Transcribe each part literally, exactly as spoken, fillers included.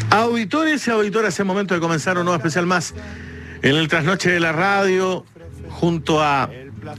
Auditores y auditoras, es momento de comenzar un nuevo especial más en el Trasnoche de la Radio, junto a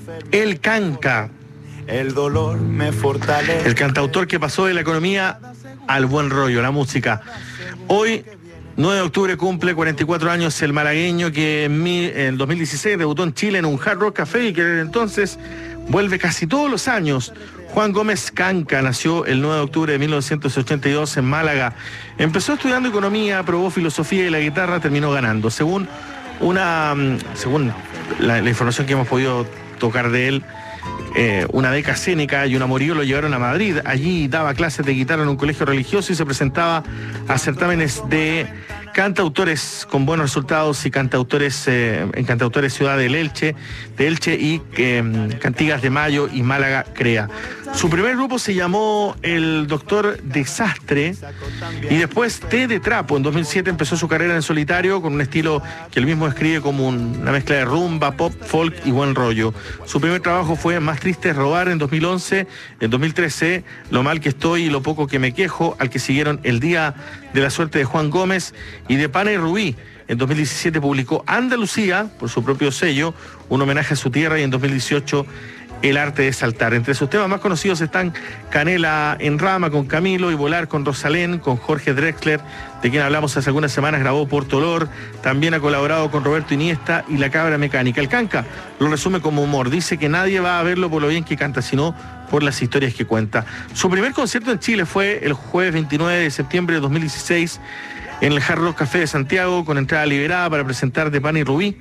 El Canca, el dolor me fortalece, el cantautor que pasó de la economía al buen rollo, la música. Hoy, nueve de octubre, cumple cuarenta y cuatro años el malagueño que en, mi, en dos mil dieciséis debutó en Chile en un Hard Rock Café y que desde entonces vuelve casi todos los años. Juan Gómez Canca nació el nueve de octubre de mil novecientos ochenta y dos en Málaga. Empezó estudiando economía, probó filosofía y la guitarra terminó ganando. Según una, según la, la información que hemos podido tocar de él, eh, una beca Séneca y un amorío lo llevaron a Madrid. Allí daba clases de guitarra en un colegio religioso y se presentaba a certámenes de cantautores con buenos resultados y cantautores eh, en cantautores Ciudad del Elche, de Elche y eh, Cantigas de Mayo y Málaga Crea. Su primer grupo se llamó El Doctor Desastre y después Té de Trapo. En dos mil siete empezó su carrera en solitario con un estilo que él mismo describe como un, una mezcla de rumba, pop, folk y buen rollo. Su primer trabajo fue Más triste es robar en dos mil once, en dos mil trece Lo mal que estoy y lo poco que me quejo, al que siguieron El Día de la Suerte de Juan Gómez y De Pana y Rubí. En dos mil diecisiete publicó Andalucía, por su propio sello, un homenaje a su tierra, y en dos mil dieciocho El Arte de Saltar. Entre sus temas más conocidos están Canela en Rama con Camilo y Volar con Rosalén, con Jorge Drexler, de quien hablamos hace algunas semanas, grabó Portolor, también ha colaborado con Roberto Iniesta y La Cabra Mecánica. El Canca lo resume como humor, dice que nadie va a verlo por lo bien que canta, sino por las historias que cuenta. Su primer concierto en Chile fue el jueves veintinueve de septiembre de dos mil dieciséis en el Hard Rock Café de Santiago, con entrada liberada para presentar De Pana y Rubí.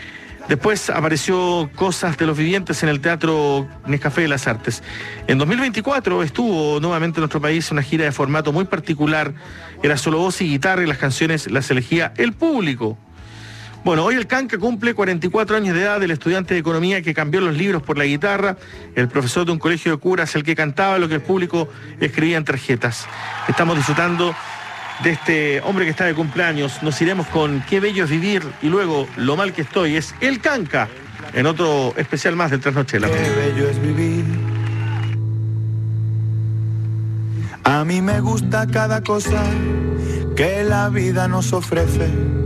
Después apareció Cosas de los Vivientes en el Teatro Nescafé de las Artes. En dos mil veinticuatro estuvo nuevamente en nuestro país una gira de formato muy particular. Era solo voz y guitarra y las canciones las elegía el público. Bueno, hoy el Canca cumple cuarenta y cuatro años de edad, el estudiante de economía que cambió los libros por la guitarra, el profesor de un colegio de curas, el que cantaba lo que el público escribía en tarjetas. Estamos disfrutando de este hombre que está de cumpleaños. Nos iremos con Qué bello es vivir y luego Lo mal que estoy. Es El Canca en otro especial más del Trasnoche. Qué bello es vivir. A mí me gusta cada cosa que la vida nos ofrece.